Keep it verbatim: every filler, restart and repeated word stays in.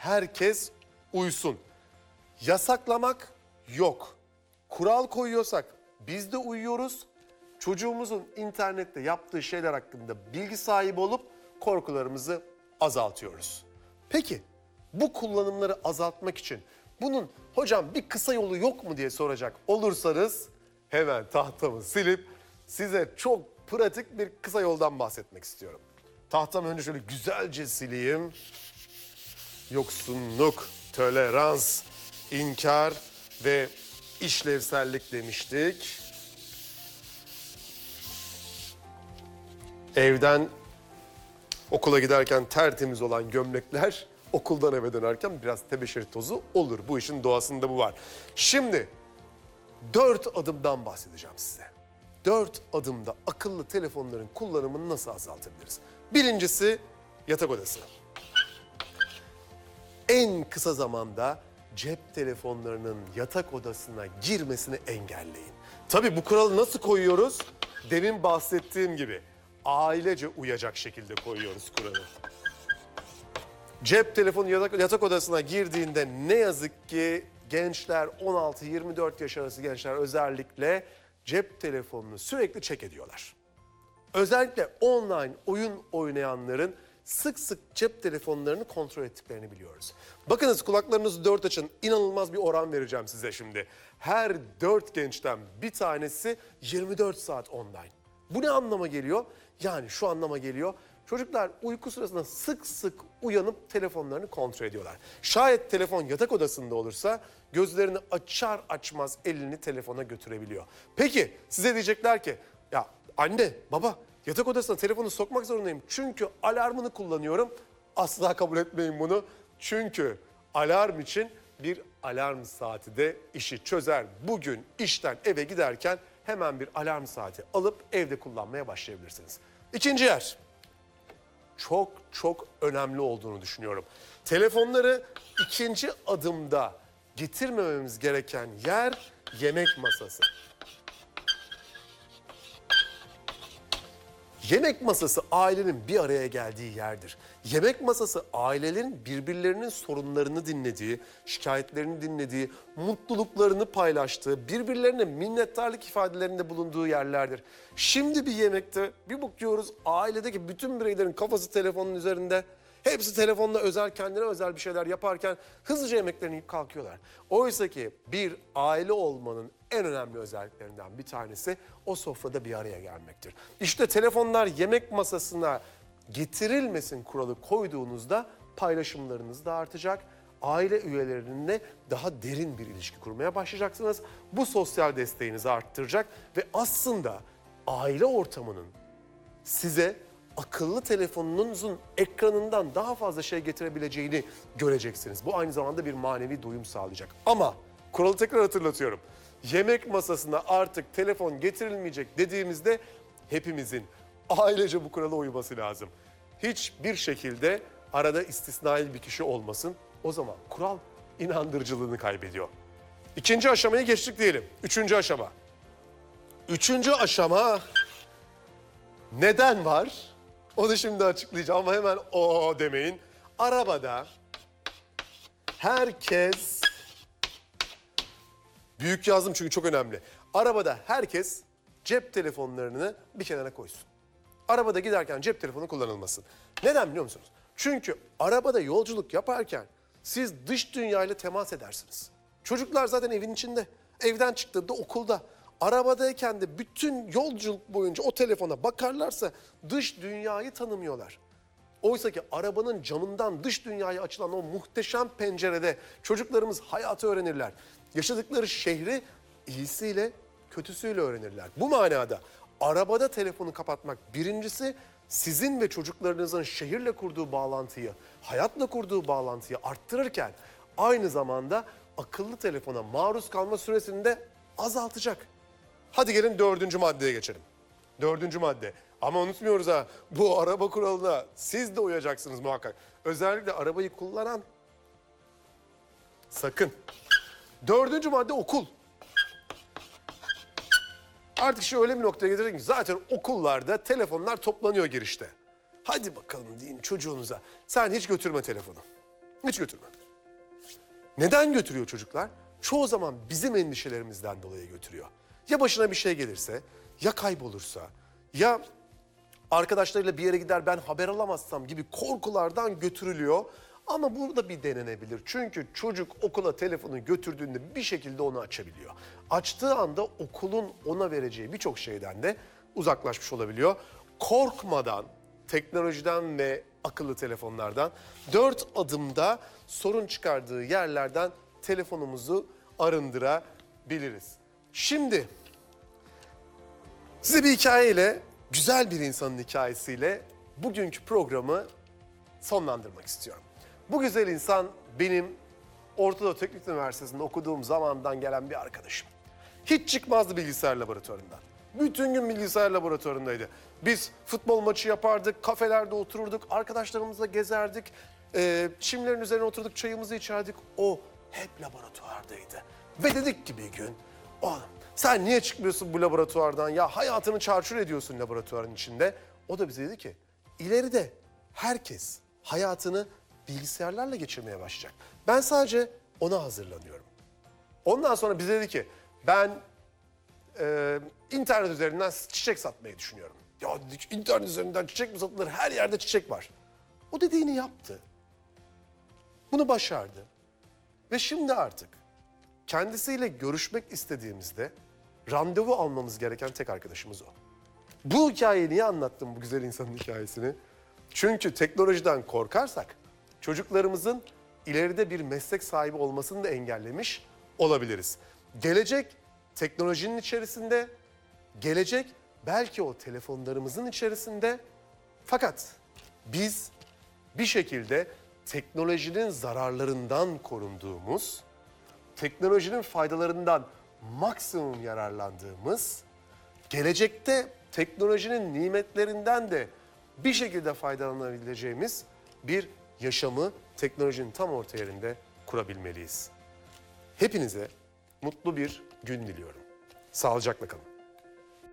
herkes uysun. Yasaklamak yok. Kural koyuyorsak biz de uyuyoruz. Çocuğumuzun internette yaptığı şeyler hakkında bilgi sahibi olup korkularımızı azaltıyoruz. Peki bu kullanımları azaltmak için bunun hocam bir kısa yolu yok mu diye soracak olursanız hemen tahtamı silip size çok pratik bir kısa yoldan bahsetmek istiyorum. Tahtamı önce şöyle güzelce sileyim. Yoksunluk, tolerans, inkar ve işlevsellik demiştik. Evden okula giderken tertemiz olan gömlekler okuldan eve dönerken biraz tebeşir tozu olur. Bu işin doğasında bu var. Şimdi dört adımdan bahsedeceğim size. Dört adımda akıllı telefonların kullanımını nasıl azaltabiliriz? Birincisi yatak odası. En kısa zamanda cep telefonlarının yatak odasına girmesini engelleyin. Tabii bu kuralı nasıl koyuyoruz? Demin bahsettiğim gibi ailece uyacak şekilde koyuyoruz kuralı. Cep telefonu yatak, yatak odasına girdiğinde ne yazık ki gençler on altı yirmi dört yaş arası gençler özellikle cep telefonunu sürekli check ediyorlar. Özellikle online oyun oynayanların sık sık cep telefonlarını kontrol ettiklerini biliyoruz. Bakınız kulaklarınızı dört açın. İnanılmaz bir oran vereceğim size şimdi. Her dört gençten bir tanesi yirmi dört saat online. Bu ne anlama geliyor? Yani şu anlama geliyor. Çocuklar uyku sırasında sık sık uyanıp telefonlarını kontrol ediyorlar. Şayet telefon yatak odasında olursa gözlerini açar açmaz elini telefona götürebiliyor. Peki size diyecekler ki ya anne baba yatak odasına telefonu sokmak zorundayım çünkü alarmını kullanıyorum. Asla kabul etmeyin bunu. Çünkü alarm için bir alarm saati de işi çözer. Bugün işten eve giderken hemen bir alarm saati alıp evde kullanmaya başlayabilirsiniz. İkinci yer. Çok çok önemli olduğunu düşünüyorum. Telefonları ikinci adımda getirmememiz gereken yer yemek masası. Yemek masası ailenin bir araya geldiği yerdir. Yemek masası ailelerin birbirlerinin sorunlarını dinlediği, şikayetlerini dinlediği, mutluluklarını paylaştığı, birbirlerine minnettarlık ifadelerinde bulunduğu yerlerdir. Şimdi bir yemekte bir bakıyoruz ailedeki bütün bireylerin kafası telefonun üzerinde. Hepsi telefonla özel, kendine özel bir şeyler yaparken hızlıca yemeklerini yiyip kalkıyorlar. Oysa ki bir aile olmanın en önemli özelliklerinden bir tanesi o sofrada bir araya gelmektir. İşte telefonlar yemek masasına getirilmesin kuralı koyduğunuzda paylaşımlarınız da artacak. Aile üyelerinle daha derin bir ilişki kurmaya başlayacaksınız. Bu sosyal desteğinizi arttıracak ve aslında aile ortamının size akıllı telefonunuzun ekranından daha fazla şey getirebileceğini göreceksiniz. Bu aynı zamanda bir manevi doyum sağlayacak. Ama kuralı tekrar hatırlatıyorum. Yemek masasına artık telefon getirilmeyecek dediğimizde hepimizin ailece bu kurala uyması lazım. Hiçbir şekilde arada istisnai bir kişi olmasın. O zaman kural inandırıcılığını kaybediyor. İkinci aşamayı geçtik diyelim. Üçüncü aşama. Üçüncü aşama neden var? Onu şimdi açıklayacağım ama hemen o demeyin. Arabada herkes, büyük yazdım çünkü çok önemli. Arabada herkes cep telefonlarını bir kenara koysun. Arabada giderken cep telefonu kullanılmasın. Neden biliyor musunuz? Çünkü arabada yolculuk yaparken siz dış dünyayla temas edersiniz. Çocuklar zaten evin içinde, evden çıktığında okulda. Arabadayken de bütün yolculuk boyunca o telefona bakarlarsa dış dünyayı tanımıyorlar. Oysa ki arabanın camından dış dünyaya açılan o muhteşem pencerede çocuklarımız hayatı öğrenirler. Yaşadıkları şehri iyisiyle kötüsüyle öğrenirler. Bu manada arabada telefonu kapatmak birincisi sizin ve çocuklarınızın şehirle kurduğu bağlantıyı, hayatla kurduğu bağlantıyı arttırırken aynı zamanda akıllı telefona maruz kalma süresini de azaltacak. Hadi gelin dördüncü maddeye geçelim. Dördüncü madde. Ama unutmuyoruz ha, bu araba kuralına siz de uyacaksınız muhakkak. Özellikle arabayı kullanan sakın. Dördüncü madde okul. Artık şu öyle bir noktaya getirdik ki zaten okullarda telefonlar toplanıyor girişte. Hadi bakalım deyin çocuğunuza. Sen hiç götürme telefonu. Hiç götürmem. Neden götürüyor çocuklar? Çoğu zaman bizim endişelerimizden dolayı götürüyor. Ya başına bir şey gelirse, ya kaybolursa, ya arkadaşlarıyla bir yere gider ben haber alamazsam gibi korkulardan götürülüyor. Ama burada bir denenebilir. Çünkü çocuk okula telefonu götürdüğünde bir şekilde onu açabiliyor. Açtığı anda okulun ona vereceği birçok şeyden de uzaklaşmış olabiliyor. Korkmadan teknolojiden ve akıllı telefonlardan dört adımda sorun çıkardığı yerlerden telefonumuzu arındırabiliriz. Şimdi size bir hikayeyle, güzel bir insanın hikayesiyle bugünkü programı sonlandırmak istiyorum. Bu güzel insan benim Ortadoğu Teknik Üniversitesi'nde okuduğum zamandan gelen bir arkadaşım. Hiç çıkmazdı bilgisayar laboratuvarından. Bütün gün bilgisayar laboratuvarındaydı. Biz futbol maçı yapardık, kafelerde otururduk, arkadaşlarımızla gezerdik. E, çimlerin üzerine oturduk, çayımızı içerdik. O hep laboratuvardaydı. Ve dedik ki bir gün, oğlum sen niye çıkmıyorsun bu laboratuvardan ya? Hayatını çarçur ediyorsun laboratuvarın içinde. O da bize dedi ki, ileride herkes hayatını bilgisayarlarla geçirmeye başlayacak. Ben sadece ona hazırlanıyorum. Ondan sonra bize dedi ki, ben e, internet üzerinden çiçek satmayı düşünüyorum. Ya dedik, internet üzerinden çiçek mi satılır? Her yerde çiçek var. O dediğini yaptı. Bunu başardı. Ve şimdi artık kendisiyle görüşmek istediğimizde randevu almamız gereken tek arkadaşımız o. Bu hikayeyi niye anlattım, bu güzel insanın hikayesini? Çünkü teknolojiden korkarsak çocuklarımızın ileride bir meslek sahibi olmasını da engellemiş olabiliriz. Gelecek teknolojinin içerisinde, gelecek belki o telefonlarımızın içerisinde. Fakat biz bir şekilde teknolojinin zararlarından korunduğumuz, teknolojinin faydalarından maksimum yararlandığımız, gelecekte teknolojinin nimetlerinden de bir şekilde faydalanabileceğimiz bir yaşamı teknolojinin tam orta yerinde kurabilmeliyiz. Hepinize mutlu bir gün diliyorum. Sağlıcakla kalın.